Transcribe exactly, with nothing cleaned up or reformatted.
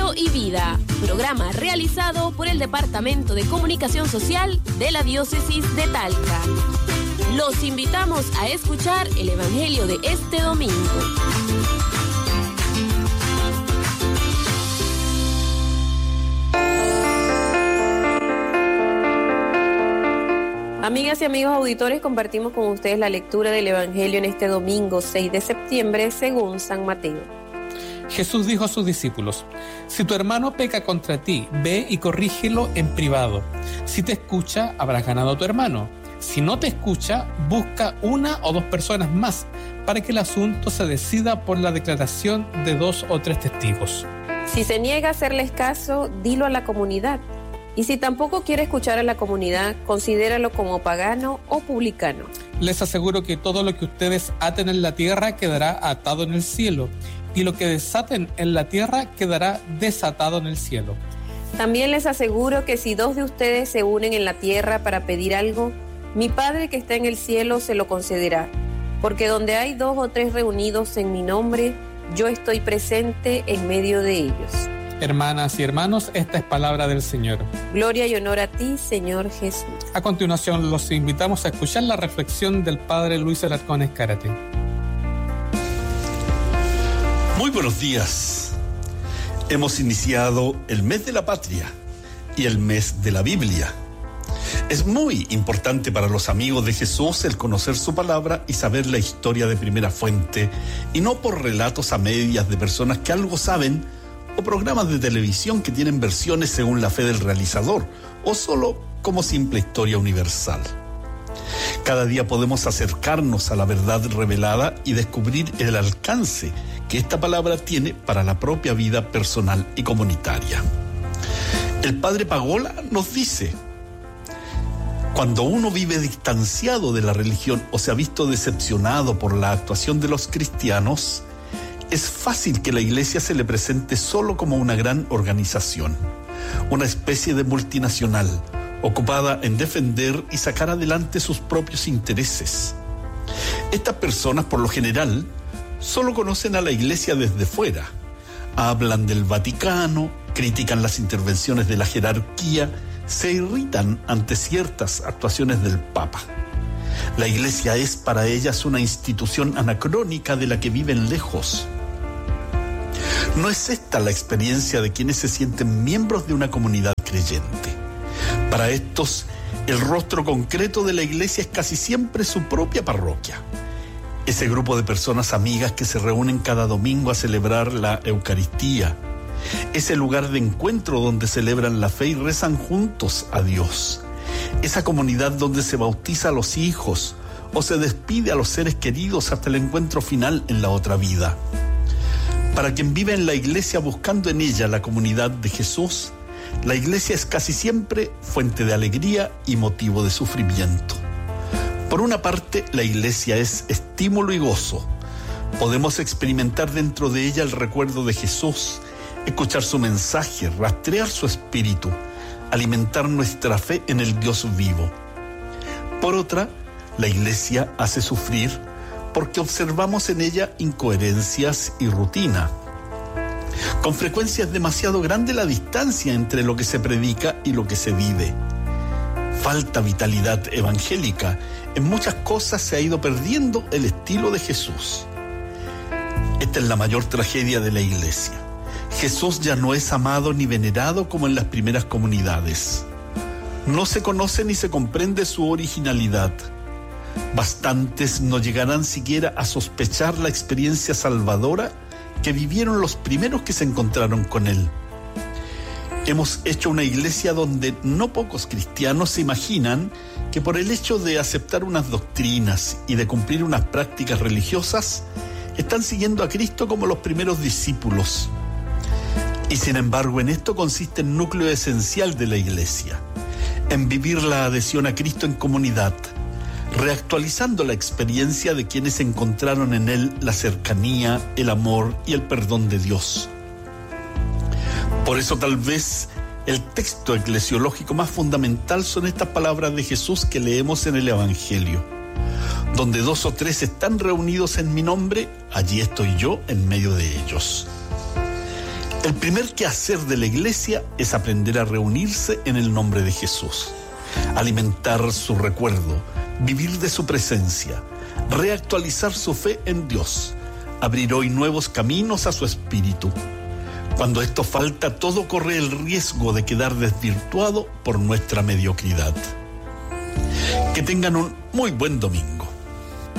Evangelio y Vida, programa realizado por el Departamento de Comunicación Social de la Diócesis de Talca. Los invitamos a escuchar el Evangelio de este domingo. Amigas y amigos auditores, compartimos con ustedes la lectura del Evangelio en este domingo seis de septiembre según San Mateo. Jesús dijo a sus discípulos: si tu hermano peca contra ti, ve y corrígelo en privado. Si te escucha, habrás ganado a tu hermano. Si no te escucha, busca una o dos personas más para que el asunto se decida por la declaración de dos o tres testigos. Si se niega a hacerles caso, dilo a la comunidad. Y si tampoco quiere escuchar a la comunidad, considéralo como pagano o publicano. Les aseguro que todo lo que ustedes aten en la tierra quedará atado en el cielo, y lo que desaten en la tierra quedará desatado en el cielo. También les aseguro que si dos de ustedes se unen en la tierra para pedir algo, mi Padre que está en el cielo se lo concederá. Porque donde hay dos o tres reunidos en mi nombre, yo estoy presente en medio de ellos. Hermanas y hermanos, esta es palabra del Señor. Gloria y honor a ti, Señor Jesús. A continuación, los invitamos a escuchar la reflexión del Padre Luis Alarcón Escárate. Muy buenos días. Hemos iniciado el mes de la patria y el mes de la Biblia. Es muy importante para los amigos de Jesús el conocer su palabra y saber la historia de primera fuente, y no por relatos a medias de personas que algo saben, o programas de televisión que tienen versiones según la fe del realizador, o solo como simple historia universal. Cada día podemos acercarnos a la verdad revelada y descubrir el alcance que esta palabra tiene para la propia vida personal y comunitaria. El padre Pagola nos dice: cuando uno vive distanciado de la religión o se ha visto decepcionado por la actuación de los cristianos, es fácil que la iglesia se le presente solo como una gran organización, una especie de multinacional, ocupada en defender y sacar adelante sus propios intereses. Estas personas, por lo general, solo conocen a la iglesia desde fuera. Hablan del Vaticano, critican las intervenciones de la jerarquía, se irritan ante ciertas actuaciones del Papa. La iglesia es para ellas una institución anacrónica de la que viven lejos. No es esta la experiencia de quienes se sienten miembros de una comunidad creyente. Para estos, el rostro concreto de la iglesia es casi siempre su propia parroquia. Ese grupo de personas amigas que se reúnen cada domingo a celebrar la Eucaristía. Ese lugar de encuentro donde celebran la fe y rezan juntos a Dios. Esa comunidad donde se bautiza a los hijos o se despide a los seres queridos hasta el encuentro final en la otra vida. Para quien vive en la iglesia buscando en ella la comunidad de Jesús, la iglesia es casi siempre fuente de alegría y motivo de sufrimiento. Por una parte, la iglesia es estímulo y gozo. Podemos experimentar dentro de ella el recuerdo de Jesús, escuchar su mensaje, rastrear su espíritu, alimentar nuestra fe en el Dios vivo. Por otra, la iglesia hace sufrir porque observamos en ella incoherencias y rutina. Con frecuencia es demasiado grande la distancia entre lo que se predica y lo que se vive. Falta vitalidad evangélica. En muchas cosas se ha ido perdiendo el estilo de Jesús. Esta es la mayor tragedia de la iglesia. Jesús ya no es amado ni venerado como en las primeras comunidades. No se conoce ni se comprende su originalidad. Bastantes no llegarán siquiera a sospechar la experiencia salvadora que vivieron los primeros que se encontraron con él. Hemos hecho una iglesia donde no pocos cristianos se imaginan que por el hecho de aceptar unas doctrinas y de cumplir unas prácticas religiosas, están siguiendo a Cristo como los primeros discípulos. Y sin embargo, en esto consiste el núcleo esencial de la iglesia, en vivir la adhesión a Cristo en comunidad, reactualizando la experiencia de quienes encontraron en él la cercanía, el amor y el perdón de Dios. Por eso tal vez el texto eclesiológico más fundamental son estas palabras de Jesús que leemos en el Evangelio: donde dos o tres están reunidos en mi nombre, allí estoy yo en medio de ellos. El primer quehacer de la iglesia es aprender a reunirse en el nombre de Jesús, alimentar su recuerdo, vivir de su presencia, reactualizar su fe en Dios, abrir hoy nuevos caminos a su espíritu. Cuando esto falta, todo corre el riesgo de quedar desvirtuado por nuestra mediocridad. Que tengan un muy buen domingo.